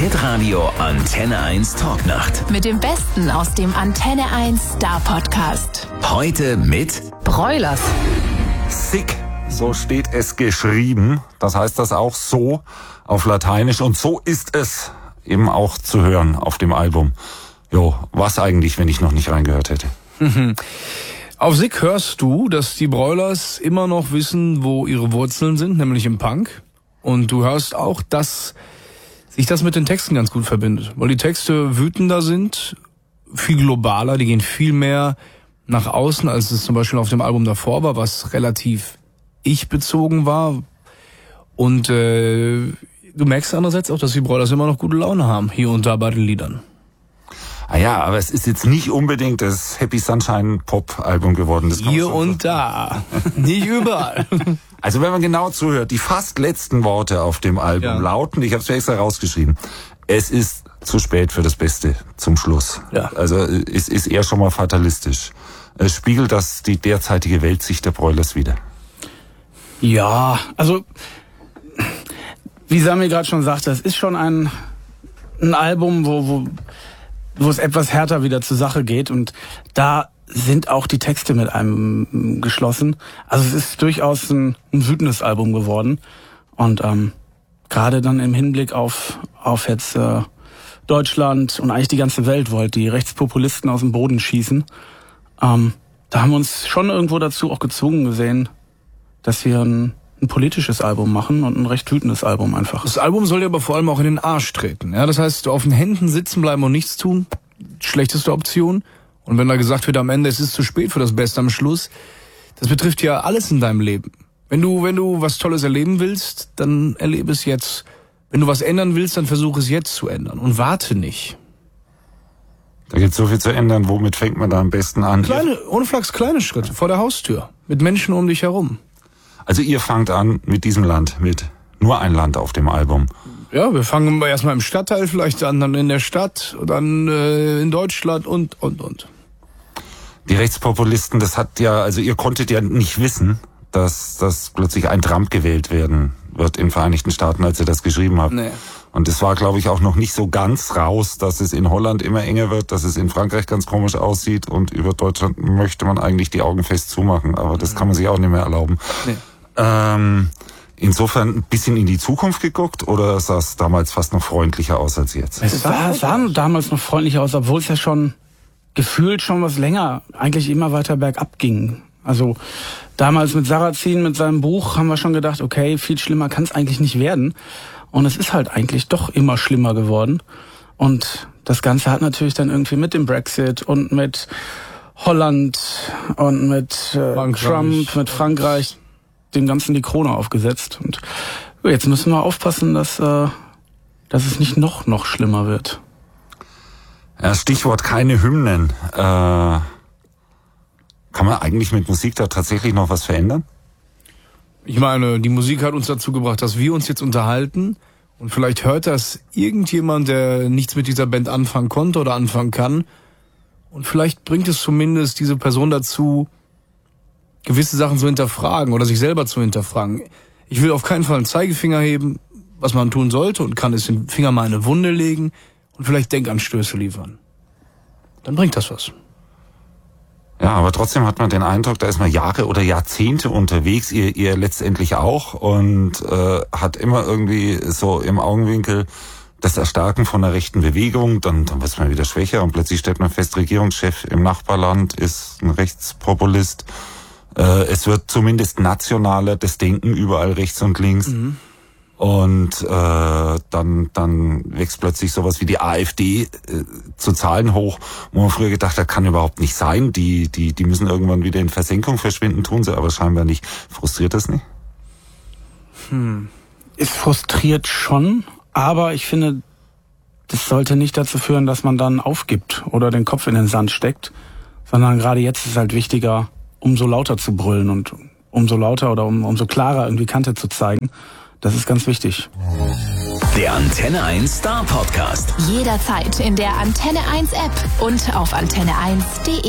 Hitradio Antenne 1 Talknacht. Mit dem Besten aus dem Antenne 1 Star Podcast. Heute mit Broilers. Sick, so steht es geschrieben. Das heißt das auch so auf Lateinisch. Und so ist es eben auch zu hören auf dem Album. Jo, was eigentlich, wenn ich noch nicht reingehört hätte? Auf Sick hörst du, dass die Broilers immer noch wissen, wo ihre Wurzeln sind, nämlich im Punk. Und du hörst auch, dass sich das mit den Texten ganz gut verbindet. Weil die Texte wütender sind, viel globaler, die gehen viel mehr nach außen, als es zum Beispiel auf dem Album davor war, was relativ ich-bezogen war. Und du merkst andererseits auch, dass die Broilers immer noch gute Laune haben, hier und da bei den Liedern. Ah ja, aber es ist jetzt nicht unbedingt das Happy Sunshine Pop-Album geworden. Das Hier und da, nicht überall. Also wenn man genau zuhört, die fast letzten Worte auf dem Album lauten, ich habe es mir extra rausgeschrieben, es ist zu spät für das Beste zum Schluss. Ja. Also es ist eher schon mal fatalistisch. Es spiegelt das die derzeitige Weltsicht der Broilers wider. Ja, also wie Sami gerade schon sagte, es ist schon ein Album, wo es etwas härter wieder zur Sache geht, und da sind auch die Texte mit einem geschlossen. Also es ist durchaus ein wütendes Album geworden, und gerade dann im Hinblick auf jetzt Deutschland und eigentlich die ganze Welt, wo halt die Rechtspopulisten aus dem Boden schießen, da haben wir uns schon irgendwo dazu auch gezwungen gesehen, dass wir ein politisches Album machen und ein recht wütendes Album einfach. Das Album soll dir aber vor allem auch in den Arsch treten. Ja, das heißt, auf den Händen sitzen bleiben und nichts tun, schlechteste Option. Und wenn da gesagt wird am Ende, es ist zu spät für das Beste am Schluss, das betrifft ja alles in deinem Leben. Wenn du was Tolles erleben willst, dann erlebe es jetzt. Wenn du was ändern willst, dann versuche es jetzt zu ändern und warte nicht. Da gibt es so viel zu ändern. Womit fängt man da am besten an? Ohne Flachs, kleine Schritte vor der Haustür. Mit Menschen um dich herum. Also ihr fangt an mit diesem Land, mit nur ein Land auf dem Album. Ja, wir fangen erstmal im Stadtteil vielleicht an, dann in der Stadt, dann in Deutschland und. Die Rechtspopulisten, das hat ja, also ihr konntet ja nicht wissen, dass plötzlich ein Trump gewählt werden wird in den Vereinigten Staaten, als ihr das geschrieben habt. Nee. Und es war, glaube ich, auch noch nicht so ganz raus, dass es in Holland immer enger wird, dass es in Frankreich ganz komisch aussieht, und über Deutschland möchte man eigentlich die Augen fest zumachen, aber das kann man sich auch nicht mehr erlauben. Nee. Insofern ein bisschen in die Zukunft geguckt, oder sah es damals fast noch freundlicher aus als jetzt? Es sah damals noch freundlicher aus, obwohl es ja schon gefühlt schon was länger eigentlich immer weiter bergab ging. Also damals mit Sarrazin, mit seinem Buch, haben wir schon gedacht, okay, viel schlimmer kann es eigentlich nicht werden. Und es ist halt eigentlich doch immer schlimmer geworden. Und das Ganze hat natürlich dann irgendwie mit dem Brexit und mit Holland und mit Trump, mit Frankreich, dem Ganzen die Krone aufgesetzt. Und jetzt müssen wir aufpassen, dass es nicht noch schlimmer wird. Ja, Stichwort keine Hymnen. Kann man eigentlich mit Musik da tatsächlich noch was verändern? Ich meine, die Musik hat uns dazu gebracht, dass wir uns jetzt unterhalten, und vielleicht hört das irgendjemand, der nichts mit dieser Band anfangen konnte oder anfangen kann, und vielleicht bringt es zumindest diese Person dazu, gewisse Sachen zu hinterfragen oder sich selber zu hinterfragen. Ich will auf keinen Fall einen Zeigefinger heben, was man tun sollte, und kann es den Finger mal in eine Wunde legen und vielleicht Denkanstöße liefern. Dann bringt das was. Ja, aber trotzdem hat man den Eindruck, da ist man Jahre oder Jahrzehnte unterwegs, ihr letztendlich auch, und hat immer irgendwie so im Augenwinkel das Erstarken von einer rechten Bewegung, dann wird man wieder schwächer, und plötzlich stellt man fest, Regierungschef im Nachbarland ist ein Rechtspopulist. Es wird zumindest nationaler, das Denken überall rechts und links. Mhm. Und dann wächst plötzlich sowas wie die AfD zu Zahlen hoch, wo man früher gedacht hat, kann überhaupt nicht sein. Die müssen irgendwann wieder in Versenkung verschwinden, tun sie aber scheinbar nicht. Frustriert das nicht? Es frustriert schon, aber ich finde, das sollte nicht dazu führen, dass man dann aufgibt oder den Kopf in den Sand steckt, sondern gerade jetzt ist es halt wichtiger, umso lauter zu brüllen und umso lauter oder umso klarer irgendwie Kante zu zeigen. Das ist ganz wichtig. Der Antenne 1 Star Podcast. Jederzeit in der Antenne 1 App und auf antenne1.de.